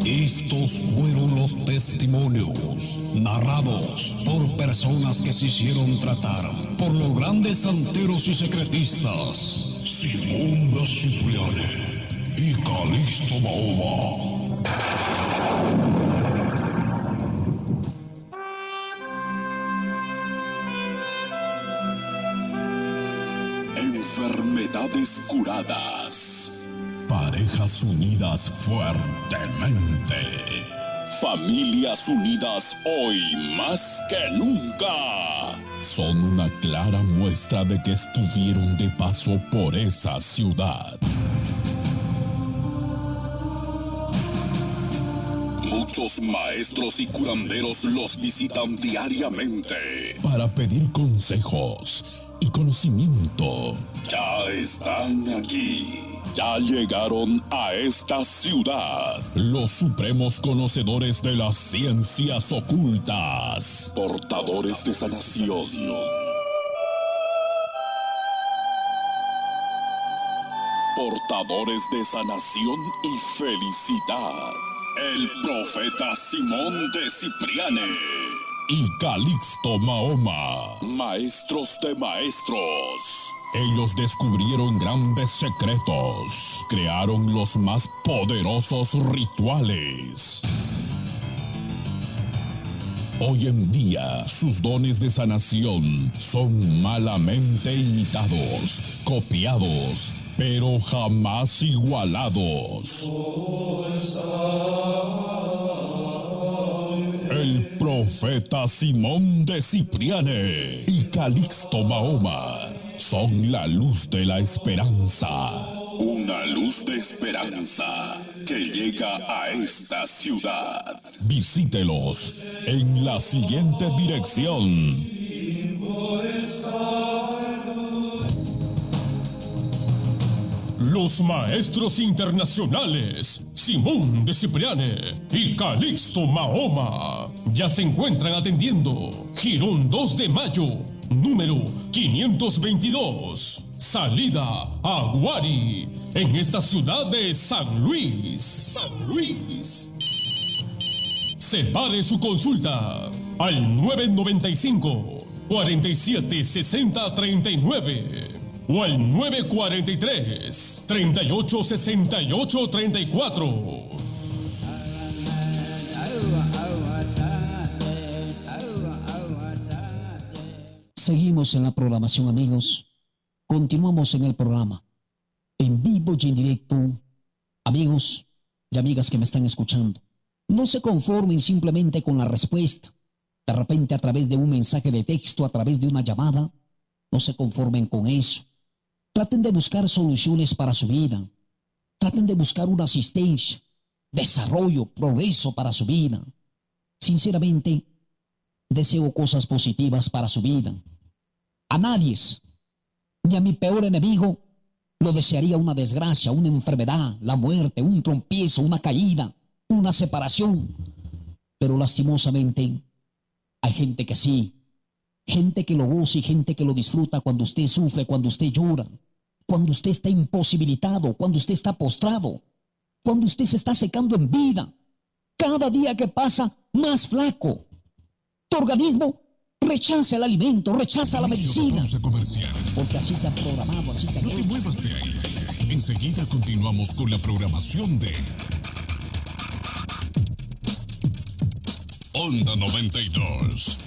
Estos fueron los testimonios narrados por personas que se hicieron tratar por los grandes santeros y secretistas Simón de Cipriani y Calixto Mahoma. Enfermedades curadas. Parejas unidas fuertemente. Familias unidas hoy más que nunca. Son una clara muestra de que estuvieron de paso por esa ciudad. Muchos maestros y curanderos los visitan diariamente para pedir consejos y conocimiento. Ya están aquí. Ya llegaron a esta ciudad. Los supremos conocedores de las ciencias ocultas. Portadores de sanación. Portadores de sanación y felicidad. El profeta Simón de Cipriani y Calixto Mahoma, maestros de maestros. Ellos descubrieron grandes secretos, crearon los más poderosos rituales. Hoy en día, sus dones de sanación son malamente imitados, copiados, pero jamás igualados. El profeta Simón de Cipriani y Calixto Mahoma son la luz de la esperanza. Una luz de esperanza que llega a esta ciudad. Visítelos en la siguiente dirección. Los maestros internacionales Simón de Cipriani y Calixto Mahoma ya se encuentran atendiendo Jirón 2 de Mayo, número 522, salida Aguari, en esta ciudad de San Luis. Separe su consulta al 995 47 60 39 o al 943 38 68 34. Seguimos en la programación, amigos. Continuamos en el programa, en vivo y en directo. Amigos y amigas que me están escuchando, no se conformen simplemente con la respuesta, de repente a través de un mensaje de texto, a través de una llamada. No se conformen con eso. Traten de buscar soluciones para su vida. Traten de buscar una asistencia, desarrollo, progreso para su vida. Sinceramente, deseo cosas positivas para su vida. A nadie, ni a mi peor enemigo, lo desearía una desgracia, una enfermedad, la muerte, un trompiezo, una caída, una separación. Pero lastimosamente, hay gente que sí. Gente que lo goza y gente que lo disfruta cuando usted sufre, cuando usted llora, cuando usted está imposibilitado, cuando usted está postrado, cuando usted se está secando en vida. Cada día que pasa, más flaco. Tu organismo rechaza el alimento, rechaza la medicina. Porque así te ha programado, así te ha... No te muevas de ahí. Enseguida continuamos con la programación de Onda 92.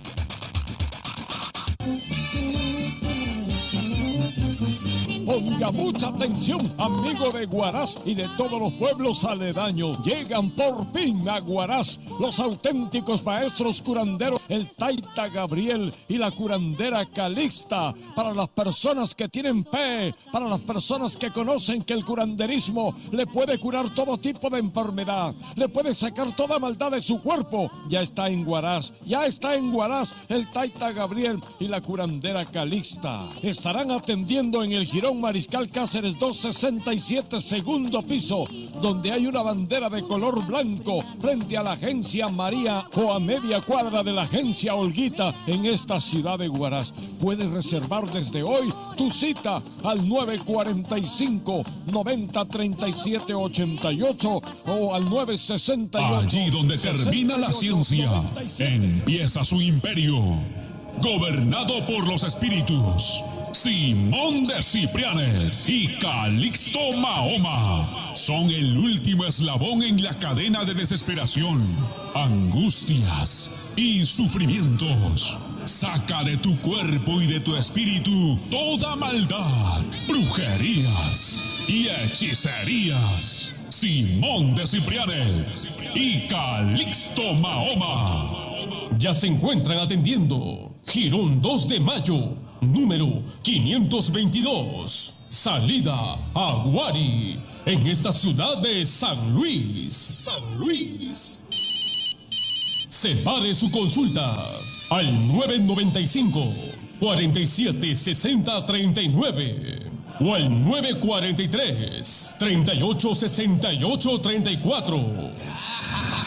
Ponga mucha atención, amigo de Huaraz y de todos los pueblos aledaños. Llegan por fin a Huaraz los auténticos maestros curanderos, el Taita Gabriel y la curandera Calixta. Para las personas que tienen fe, para las personas que conocen que el curanderismo le puede curar todo tipo de enfermedad, le puede sacar toda maldad de su cuerpo. Ya está en Huaraz el Taita Gabriel y la curandera Calixta. Estarán atendiendo en el Jirón Juan Mariscal Cáceres 267, segundo piso, donde hay una bandera de color blanco frente a la agencia María o a media cuadra de la agencia Olguita en esta ciudad de Huaraz. Puedes reservar desde hoy tu cita al 945-903788 o al 968. Allí donde termina la ciencia, empieza su imperio. Gobernado por los espíritus, Simón de Ciprianes y Calixto Mahoma son el último eslabón en la cadena de desesperación, angustias y sufrimientos. Saca de tu cuerpo y de tu espíritu toda maldad, brujerías y hechicerías. Simón de Ciprianes y Calixto Mahoma ya se encuentran atendiendo. Girón 2 de Mayo, número 522. Salida Aguari, en esta ciudad de San Luis. San Luis. Separe su consulta al 995 47 60 39 o al 943 38 68 34.